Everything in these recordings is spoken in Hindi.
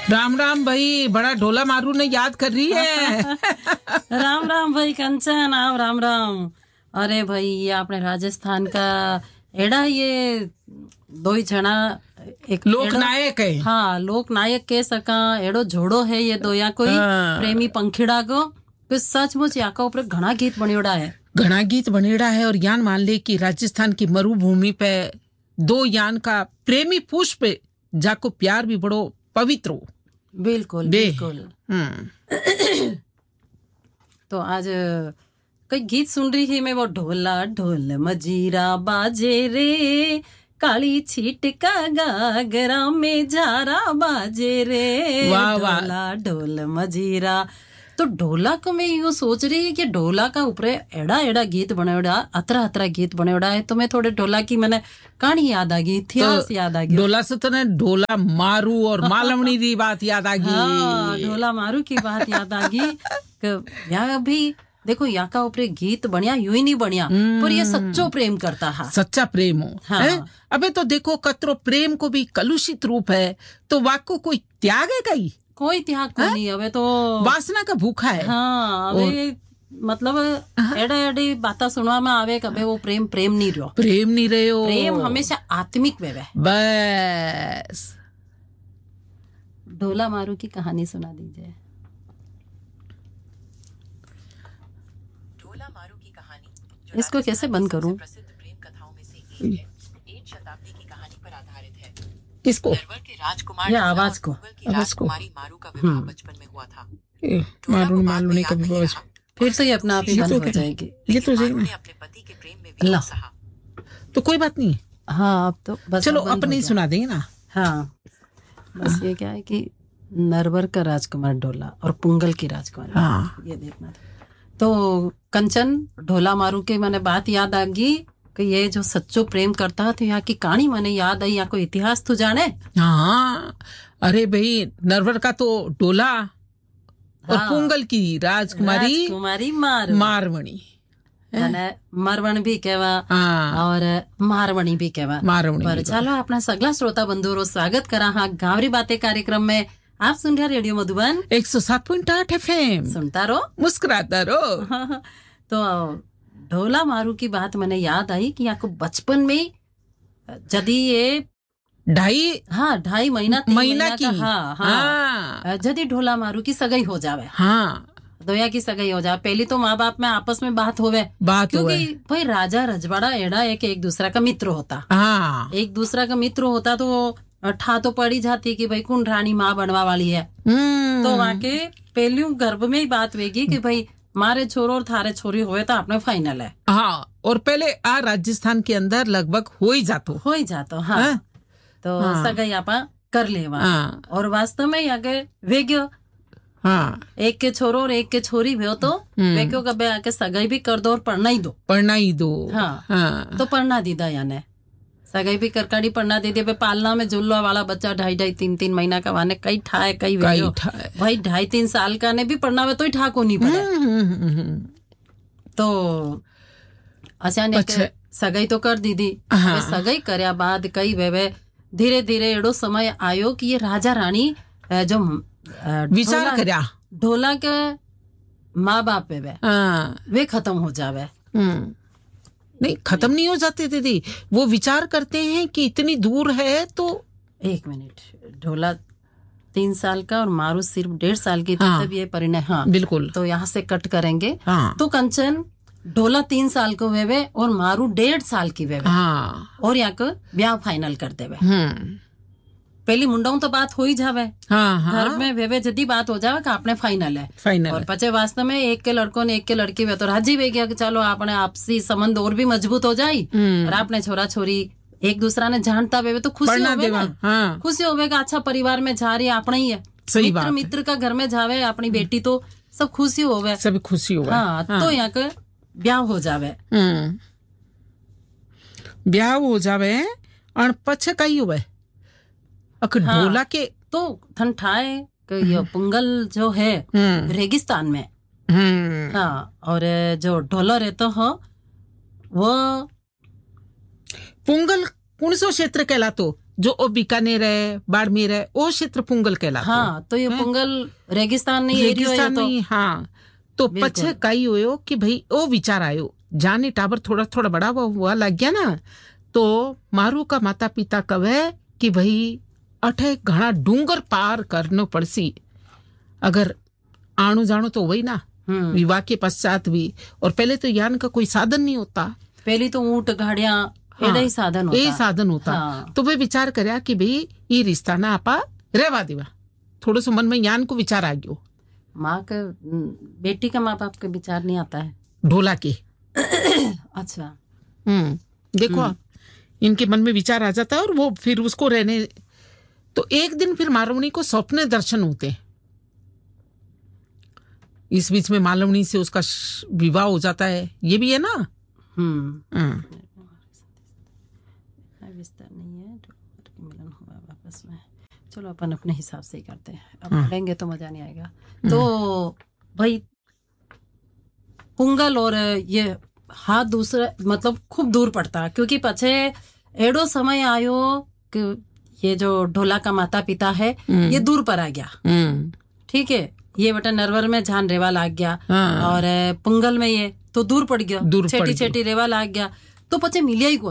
राम राम भाई, बड़ा ढोला मारू ने याद कर रही है। राम राम भाई कंचन, आओ राम राम। अरे भाई ये अपने राजस्थान का एड़ा ये दो ही जना एक लोकनायक है। हाँ, लोकनायक कह सका एड़ो जोड़ो है ये दो या कोई प्रेमी पंखीड़ा को सचमुच या का ऊपर घना गीत बनेड़ा है। घना गीत बनेड़ा है और यान मान ले कि राजस्थान की मरुभूमि पे दो यान का प्रेमी पुष्प जाको प्यार भी बड़ो पवित्र हो। बिल्कुल बिल्कुल। तो आज कई गीत सुन रही थी मैं, वो ढोला ढोल मजीरा बाजे रे, काली छीट का गागरा में झारा बाजे रे। वाह वाह। ढोला ढोल मजीरा। तो ढोला को मैं यूं सोच रही है कि ढोला का ऊपर एड़ा एड़ा गीत बनेड़ा, अतरा अतरा गीत बनेड़ा है। तो मैं थोड़े ढोला की मैंने कहानी याद आ गई, इतिहास याद आ गया। ढोला से तो ने ढोला मारू और मालवणी की बात याद आ गई। हाँ, ढोला मारू की बात याद आ गई। यहाँ अभी देखो यहाँ का ऊपर गीत बढ़िया यूं ही नहीं बढ़िया, पर ये सच्चो प्रेम करता है। सच्चा प्रेम हो। हाँ। अबे तो देखो कतरो प्रेम को भी कलुषित रूप है, तो वाको कोई त्याग है कहीं? कोई त्याग को नहीं, अबे तो वासना का भूखा है। हाँ, अबे मतलब एडे एडे बाता सुनवा में आवे कबे वो प्रेम प्रेम नहीं रहो। प्रेम नहीं रहे हो। प्रेम हमेशा आत्मिक वेवे। बस ढोला मारू की कहानी सुना दीजिए। ढोला मारू की कहानी इसको कैसे बंद करूं? प्रसिद्ध प्रेम कथाओं में से एक है। 1 शताब्दी की कहानी पर आधारित है। किसको? नरवर के राजकुमार या आवाज को? की राजकुमारी मारू का विवाह बचपन में हुआ था। मारू मालूनी का विवाह फिर तो ये अपना आप ही बंद हो जाएगी। ये तो मारू ने अपने पति के प्रेम में वियोग सहा। तो कोई बात नहीं। हाँ, अब तो बस चलो बंद हो अपने ही जाए। सुना देंगे ना। हाँ, बस ये क्या है कि नरवर का राजकुमार ढोला और पुंगल की राजकुमारी। हाँ। ये देखना था। तो कंचन ढोला मारू के मैंने बात याद आ गई कि ये जो सच्चो प्रेम करता है, तो यहाँ की कहानी मैंने याद आई। यहाँ को इतिहास तो जाने। हाँ, अरे भाई नरवर का तो ढोला और हाँ। पुंगल की राजकुमारी मारवणी मरवण भी कहवा हाँ। और मारवणी भी कहवा। मारवणी पर भी चलो अपना सगला श्रोता बंधु रो स्वागत करा हाँ गावरी बातें कार्यक्रम में। आप सुन रहे रेडियो मधुबन 107.8 FM। सुनता रहो, मुस्कुराता रहो। तो ढोला मारू की बात मैंने याद आई कि यहाँ को बचपन में जदी ये 2.5 महीना 3 महीना की। हाँ, जदी ढोला मारू की सगाई हो जावे। हाँ, दोया की सगाई हो जाए, पहली तो माँ बाप में आपस में बात होवे, क्योंकि भाई राजा रजवाड़ा एड़ा एक दूसरा का मित्र होता। हाँ। एक दूसरा का मित्र होता तो ठा तो पड़ी जाती कि भाई कौन रानी माँ बनवा वाली है। तो वहाँ के पहली गर्भ में ही बात वेगी कि भाई मारे छोरो और थारे छोरी होए तो आपने फाइनल है। हाँ, और पहले राजस्थान के अंदर लगभग हो ही जातो। हाँ। तो सगाई आपा कर लेवा। और वास्तव में आगे वेग्यो हाँ। एक के छोरो और एक के छोरी भी हो तो वेग्यो कबे आके सगाई भी कर दो और पढ़ना ही दो। हाँ। तो पढ़ना दीदा याने सगाई भी करकाड़ी पढ़ना दे दिया। पालना में जुल्ला वाला बच्चा 2.5-3 महीना का वाने कई ठाए कई भाई 2.5-3 साल का ने भी पढ़ना में तो ही ठा को नहीं पड़े। तो आसान सगाई तो कर दीदी। सगाई करया बाद कई वे धीरे धीरे एडो समय आयो कि ये राजा रानी जो विचार करया ढोला के माँ बाप वे खत्म हो जावे। नहीं, खत्म नहीं हो जाते दीदी, वो विचार करते हैं कि इतनी दूर है तो 1 मिनट, ढोला 3 साल का और मारू सिर्फ 1.5 साल की। हाँ। तब ये परिणय। हाँ बिल्कुल। तो यहाँ से कट करेंगे। हाँ। तो कंचन ढोला 3 साल को वेवे और मारू 1.5 साल की वेवे। हाँ। और यहाँ को ब्याह फाइनल कर देवे। पहली मुंडाऊ तो बात हो ही जावे। हाँ। घर में वेवे जदी बात हो जावे कि आपने फाइनल है। और पचे वास्तव में एक के लड़कों ने एक के लड़की वे तो राजी वे गया कि चलो आपने आपसी संबंध और भी मजबूत हो जाए और आपने छोरा छोरी एक दूसरा ने जानता वे तो खुशी होवे ना। हाँ। खुशी होवे का अच्छा परिवार में जा रही अपना ही है। सही बात। मित्र का घर में जावे अपनी बेटी तो सब खुशी होवे। सब खुशी होवे। हाँ। तो यहाँ के ब्याह हो जावे। ब्याह हो जावे और पछ कई हुए ढोला के तो थन ठाए ये पुंगल जो है रेगिस्तान में। हाँ। और जो ढोला रहता हो वो पुंगल कौन सो क्षेत्र कहलातो? जो ओ बीकानेर है, बाड़मेर है, वो क्षेत्र पुंगल कहलाता। हाँ, तो ये पुंगल रेगिस्तान नहीं एरिया है तो हाँ, तो पछे कई होयो कि भाई ओ विचार आयो, जाने टाबर थोड़ा थोड़ा बड़ा हुआ लग गया ना, तो मारू का माता पिता कहे कि भाई अठे घना डूंगर पार करनो पड़सी, अगर आणु जानो तो वही ना, विवाह के पश्चात भी। और पहले तो यान का कोई साधन नहीं होता, पहले तो ऊंट गाड़ियां यही साधन होता। हाँ। तो वे विचार करया कि भाई ये रिश्ता ना आपा रहवा देवा। थोड़ा सा मन में यान को विचार आ गयो। माँ के बेटी का माँ बाप का विचार नहीं आता है ढोला के। अच्छा। देखो इनके मन में विचार आ जाता है और वो फिर उसको रहने। तो एक दिन फिर मालवणी को स्वप्न दर्शन होते हैं। इस बीच में मालवणी से उसका विवाह हो जाता है, ये भी है ना। विस्तार नहीं है, मिलन हुआ वापस में। चलो अपन अपने हिसाब से ही करते हैं, अब पढ़ेंगे तो मजा नहीं आएगा। तो भाई पुंगल और ये हाथ दूसरा मतलब खूब दूर पड़ता है, क्योंकि पछे एडो समय आयो कि ये जो ढोला का माता पिता है ये दूर पर आ गया। ठीक है, ये बटा नरवर में जान रेवा लाग गया और पुंगल में ये तो दूर पड़ गया, छेटी छेटी रेवा लाग गया। तो पछे मिलिया ही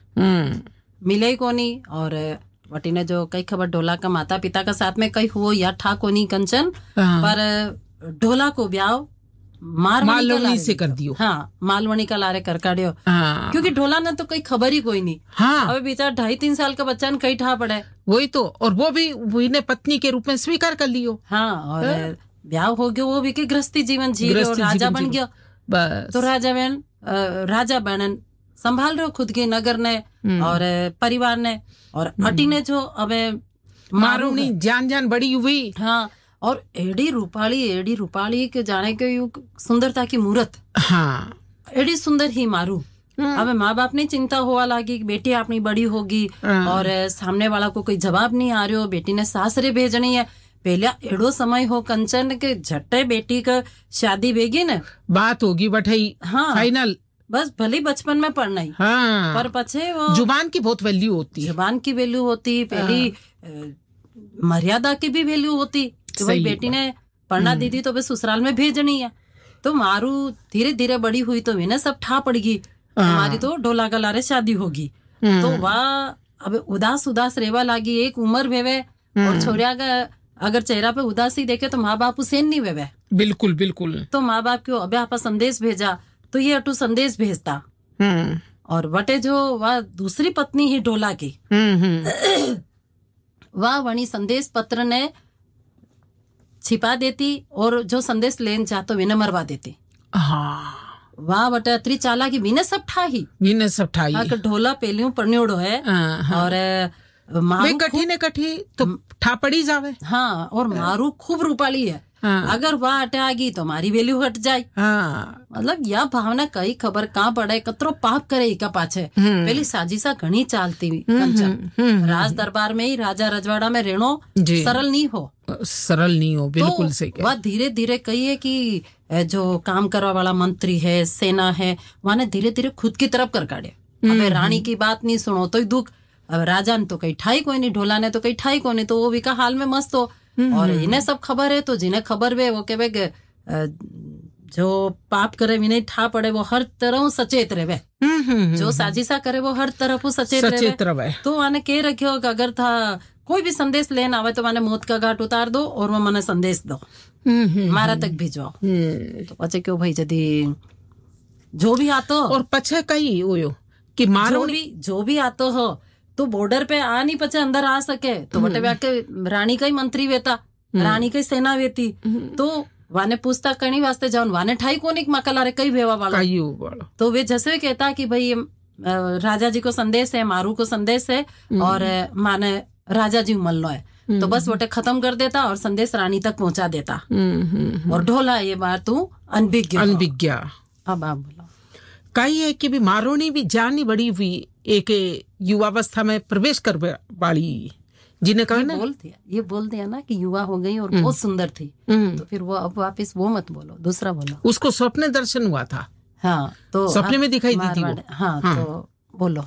कोनी और वटी ने जो कई खबर ढोला का माता पिता का साथ में कई हुआ या ठा कोनी कंचन, पर ढोला को ब्याह मालवणी से कर दियो। हाँ, मालवणी का लारे कर काढ़ियो, क्योंकि ढोला ने तो कई खबर ही कोई नहीं। हाँ, अबे बेचारा 2.5-3 साल का बच्चा ने कई ठा पड़े, वही तो। और वो भी वही ने पत्नी के रूप में स्वीकार कर लियो। हाँ, और ब्याह हो गया, वो भी के गृहस्थी जीवन जी रहे और राजा बन गया। तो राजा बनन संभाल रहे खुद के नगर ने और परिवार ने, और अटी ने जो अबे मारूनी जान बड़ी हुई। हाँ, और एडी रूपाली के जाने के सुंदरता की मूर्त। हाँ, एडी सुंदर ही मारू। अब माँ बाप ने चिंता हुआ लागी कि बेटी अपनी बड़ी होगी और सामने वाला को कोई जवाब नहीं आ रही हो, बेटी ने सासरे भेजनी है। पहले एडो समय हो कंचन के झट्टे बेटी का शादी बेगी न बात होगी बठाई। हाँ, फाइनल बस भले बचपन में पढ़ना ही। हाँ, पर पछे वो जुबान की बहुत वैल्यू होती है। जुबान की वैल्यू होती, पहली मर्यादा की भी वैल्यू होती। तो भाई बेटी ने पढ़ना दी थी तो बस ससुराल में भेजनी है। तो मारू धीरे धीरे बड़ी हुई तो इन्हें सब ठा पड़गी, हमारी तो ढोला गलारे शादी होगी। तो वह अब उदास रेवा लागी। एक उम्र भेवे और छोरिया का अगर चेहरा पे उदासी देखे तो माँ बाप उसे नहीं वेवे। बिल्कुल। तो माँ बाप क्यों अबे आपा संदेश भेजा, तो ये अटू संदेश भेजता। और वटे जो वह दूसरी पत्नी ही ढोला की, वह वनी संदेश पत्र ने छिपा देती और जो संदेश लेन चाहतो विने मरवा देती। हाँ, वाह बटे अतरी चाला की विने सब ठाही। ढोला पेलियों पड़न्योड़ो है और मारू कठी तो ठापड़ी जावे। हाँ, और मारू खूब रूपाली है। हाँ, अगर वह हटे आगी तो हमारी वैल्यू हट जाए। हाँ, मतलब यह भावना कई खबर कहाँ पड़े, कतरो पाप करे इका पाछे। पहली साजिशा घनी चालती कंचन। राज दरबार में ही राजा रजवाड़ा में रहनो सरल नहीं हो। बिल्कुल सही। तो वह धीरे धीरे कही है कि जो काम करवा वाला मंत्री है, सेना है, वह ने धीरे धीरे खुद की तरफ कर काटे। अबे रानी की बात नहीं सुनो तो दुख। अब राजा ने तो कहीं ठाई कोई नहीं, ढोला ने तो कहीं ठाई कोई नहीं, तो वो विका हाल में मस्त हो। और इन्हें सब खबर है, तो जिन्हें खबर वे वो कहे जो पाप करे विनय ठा पड़े वो हर तरह सचेत रहे। जो साजिशा करे वो हर तरफ सचेत रहे। तो मैंने कह रखियो कि अगर था कोई भी संदेश लेना आवे तो मैंने मौत का घाट उतार दो और वो मैंने संदेश दो, मारा तक भिजवाओ। तो पचे क्यों भाई यदि जो भी आतो और पचे कही हो कि मारो जो भी आतो हो तो बॉर्डर पे आ नहीं पचे अंदर आ सके, तो बटे के रानी का ही मंत्री वेता, रानी का ही सेना वेती। तो वाने पूछता करनी वास्ते जाओ, वाने ठाई कोनी मकलारे कई भेवा वाला। तो वे जैसे कहता कि भाई राजा जी को संदेश है, मारू को संदेश है और माने राजा जी मल्लो है। तो बस वटे खत्म कर देता और संदेश रानी तक पहुंचा देता। और ढोला ये बात तू अनभिज्ञ। अब आप बोलो। कई है कि भी मारोनी भी जानी बड़ी हुई एक युवावस्था में प्रवेश कर बाड़ी, जिन्हें कहा ना ये बोल दिया ना कि युवा हो गई और बहुत सुंदर थी। तो फिर वो अब वापस वो मत बोलो, दूसरा बोलो। उसको स्वप्न दर्शन हुआ था। हाँ, तो सपने में दिखाई दी थी वो। हाँ, तो बोलो।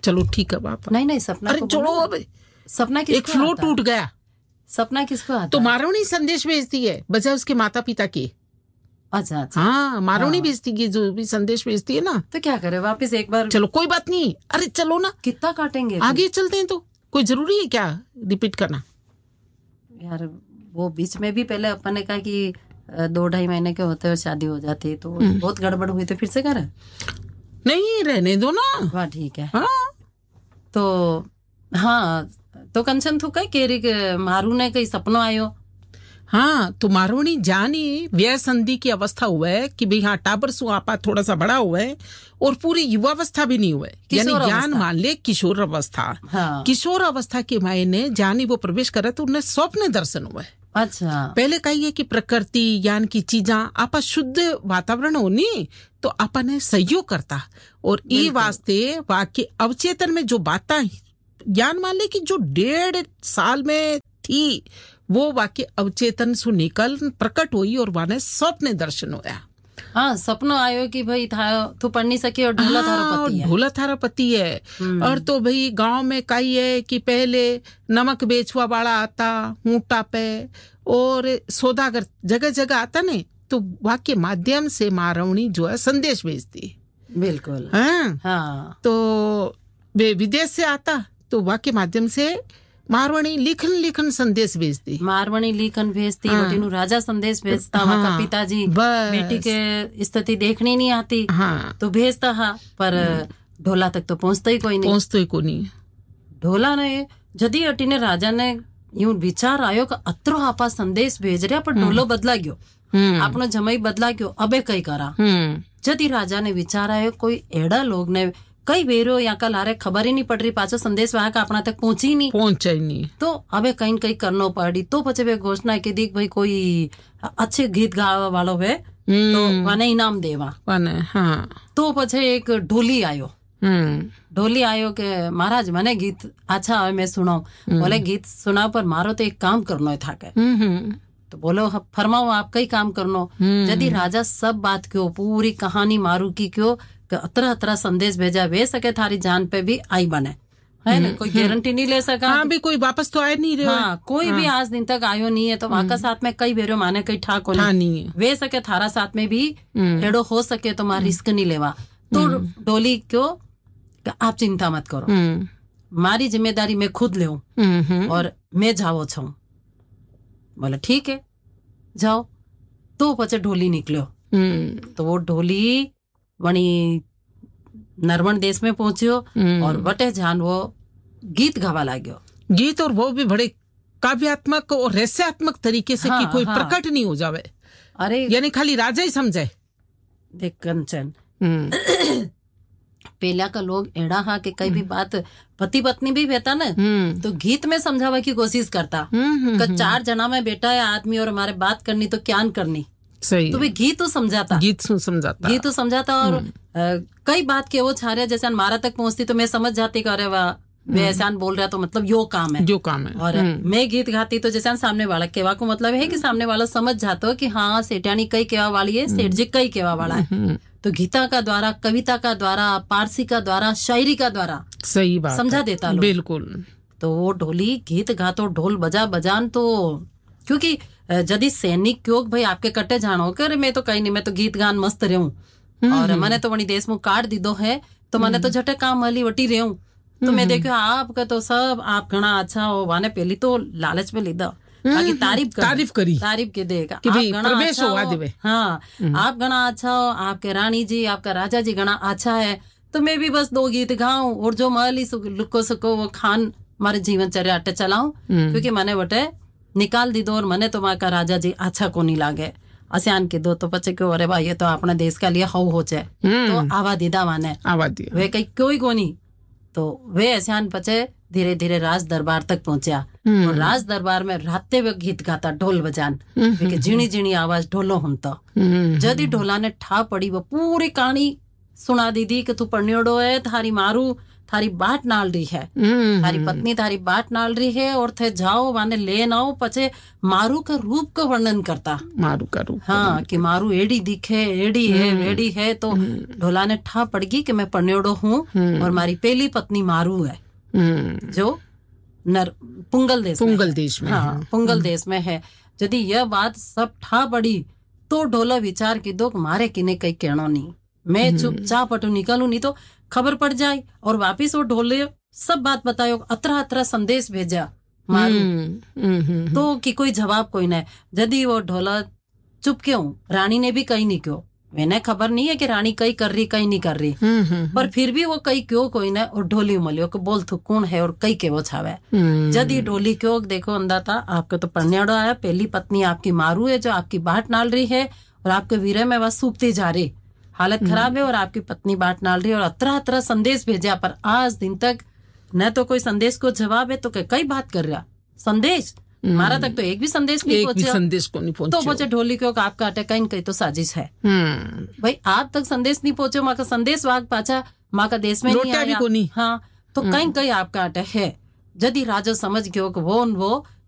चलो ठीक है बापा। नहीं सपना, अरे छोड़ो अब, सपना एक फ्लो टूट गया। सपना किसको आता? तो मारवणी संदेश भेजती है बजाय उसके माता पिता के। अच्छा। हाँ, मारवणी भेजती है, जो भी संदेश भेजती है ना। तो क्या करे वापस एक बार? चलो कोई बात नहीं, अरे चलो ना, कितना काटेंगे, आगे चलते हैं। तो कोई जरूरी है क्या रिपीट करना? यार वो बीच में भी पहले अपन ने कहा कि 2-2.5 महीने के होते हुए शादी हो जाती, तो बहुत गड़बड़ हुई, तो फिर से करे? नहीं, रहने दो ना। वाह ठीक है। हाँ। तो कंचन थू कई केरी के मारू ने कई सपनो आयो। हाँ, तो मारवणी जानी व्यय संधि की अवस्था हुआ है कि भाई हाँ टाबर सु आपा थोड़ा सा बड़ा हुआ है और पूरी युवावस्था भी नहीं हुआ है, यानी ज्ञान मान ले किशोर अवस्था। हाँ। किशोर अवस्था के मायने जानी वो प्रवेश करे तो उन्हें स्वप्न दर्शन हुआ है। अच्छा। पहले कहिए कि प्रकृति ज्ञान की चीजा आपा शुद्ध वातावरण होनी तो आपा ने सहयोग करता, और ई वास्ते वाक्य अवचेतन में जो बातें ज्ञान मान ले कि जो 1.5 साल में थी वो वाक्य अवचेतन सु निकल प्रकट हुई और वाने स्वप्न दर्शन होया। हाँ, सपनो आयो कि भाई था तू पढ़ नहीं सकी और ढोला थारा पति है। ढोला थारा पति है। और तो भाई गांव में कही है कि पहले नमक बेचवा वाला आता ऊंटा पे और सौदागर जगह जगह आता ने, तो वाक्य माध्यम से मारवणी जो है संदेश भेजती। बिल्कुल। हाँ। तो वे विदेश से आता तो वाक्य माध्यम से मारवणी लिखन संदेश भेजती। मारवणी लिखन भेजती। हाँ। राजा संदेश भेजता। हाँ। वहाँ पिताजी बेटी के स्थिति देखनी नहीं आती। हाँ। तो भेजता हा, पर ढोला तक तो पहुँचता ही कोई नहीं। ढोला ने जदी अटी ने राजा ने यूं विचार आयो कि अत्रो आपा संदेश भेज रहा, पर ढोलो बदला गयो, आपनो जमाई बदला गयो, अबे कई करा। जदी राजा ने विचार आयो कोई एड़ा लोग ने कई बेरो या कल हारे खबर ही नहीं पड़ रही, पाछो संदेश वहां का अपना तक पहुंची नहीं, तो अबे कहीं कहीं करना पड़ी। तो पचे वे घोषणा के दी भाई कोई अच्छे गीत गावा वालों है तो वाने इनाम देवा। हाँ। तो पचे एक ढोली आयो के महाराज मने गीत अच्छा है मैं सुनाऊं। बोले गीत सुनाओ, पर मारो तो एक काम करनो था के। तो बोलो फरमाओ आप कई काम करनो। यदि राजा सब बात क्यों पूरी कहानी मारू की क्यों अतरा संदेश भेजा, वे सके थारी जान पे भी आई बने, है ना, कोई गारंटी नहीं ले सका। हाँ भी कोई वापस तो आए नहीं रहे। हाँ, कोई भी आज दिन तक आयो नहीं है। तो वहां का साथ में कई बेरो माने कई ठाक नहीं है। वे सके थारा साथ में भी एड़ो हो सके तो मार रिस्क नहीं लेवा। तो डोली क्यों आप चिंता मत करो, मारी जिम्मेदारी मैं खुद ले और मैं जाओ छू। बोले ठीक है जाओ। तो पचे ढोली निकलो। तो वो ढोली वनी नरवण देश में पहुंचियो और वटे जान वो गीत गावा लाग्यो। गीत, और वो भी बड़े काव्यात्मक और रहस्यात्मक तरीके से कि कोई प्रकट नहीं हो जावे। अरे यानी खाली राजा ही समझे। देख कंचन पहला का लोग एड़ा हा कि कई भी बात पति पत्नी भी बेटा ना तो गीत में समझावा की कोशिश करता। 4 जना में बेटा है आदमी और हमारे बात करनी तो क्या करनी। सही। तो वे गीत तो समझाता और कई बात के वो छा रहे जैसे मारा तक पहुंचती तो मैं समझ जाती अरे वाह वे ऐसान बोल रहा तो मतलब यो काम है। और मैं गीत गाती तो जैसे सामने वाला केवा को मतलब है कि सामने वाला समझ जाता हो कि हाँ सेठानी कई केवा वाली है, सेठ जी कई केवा वाला है। तो गीता का द्वारा, कविता का द्वारा, पारसी का द्वारा, शायरी का द्वारा सही बात समझा देता लोग। बिल्कुल। तो वो ढोली गीत गातो ढोल बजान तो क्योंकि यदि सैनिक क्यों भाई आपके कट्टे जानो कर मैं तो कहीं नहीं, मैं तो गीत गान मस्त रहूं और मैंने तो वही देश में कार्ड दीदो है तो मैंने तो झटे काम हली वटी रहूं। तो मैं देखो आपका तो सब आप घना अच्छा हो वाने पहली तो लालच में लीदा बाकी तारीफ के देगा कि भाई प्रवेश हुआ देवे। हाँ, आप घना अच्छा हो, आपके रानी जी आपका राजा जी घना अच्छा है, तो मैं भी बस 2 गीत गाऊं और जो मली लुको सको वो खान हमारे जीवनचर्या अट्टे चलाऊं। क्योंकि मैंने वटे निकाल दी दो और मने तो वहां का राजा जी अच्छा को नहीं लागे आसियान के दो। तो पचे क्यों अरे भाई ये तो अपने देश का लिए हव हो जाए तो आवा दीदा माने वे कहीं कोई को नहीं। तो वे आसियान पचे धीरे धीरे राज दरबार तक पहुंचा और राज दरबार में राते हुए गीत गाता ढोल बजान झीणी झीणी आवाज ढोलो हमता। जदी ढोला ने ठा पड़ी वो पूरी कहानी सुना दी थी कि तू पढ़नियोड़ो है थारी मारू थारी बाट नाल रही है, थारी पत्नी थारी बाट नाल रही है और थे जाओ माने लेन आओ। पचे मारू का रूप का वर्णन करता, मारू का रूप, हाँ, कि मारू एडी दिखे, एडी है, वेडी है। तो ढोला ने ठा पड़ गई कि मैं पन्योड़ो हूँ और मारी पहली पत्नी मारू है, जो पुंगल देश में, हाँ, पुंगल देश में है। यदि यह बात सब ठा पड़ी तो ढोला विचार की दो मारे किने कई कहना नहीं, मैं चुपचाप अटू निकलू, नहीं तो खबर पड़ जाए। और वापिस वो ढोले सब बात बतायो, अतरा अतरा संदेश भेजा मारू तो कि कोई जवाब कोई नहीं। यदि वो ढोला चुप क्यों, रानी ने भी कहीं नहीं क्यों, मैंने खबर नहीं है कि रानी कहीं कर रही कहीं नहीं कर रही, पर फिर भी वो कहीं क्यों कोई ना। और ढोली उमलियो कि बोल तू कौन है और कई के वो छावे। यदि ढोली क्यों देखो अंदा था, आपको तो पढ़नेड़ो आया, पहली पत्नी आपकी मारू है जो आपकी बाट नाल रही है और आपके वीरे में वह सूखती जा रही, हालत खराब है और आपकी पत्नी बाट नाल रही और अतरा अतरा संदेश भेजा, पर आज दिन तक न तो कोई संदेश को जवाब है। तो कई बात कर रहा संदेश, हमारा तक तो एक भी संदेश नहीं पहुंचा, संदेश को नहीं पहुंचा। तो बचे ढोली क्यों आपका अटैक कहीं तो साजिश है। भाई आप तक संदेश नहीं पहुंचे, माँ का संदेश वाग पाचा माँ का देश में नहीं आया, हाँ, तो कहीं आपका अटैक है। यदि राजा समझ गयो कि वो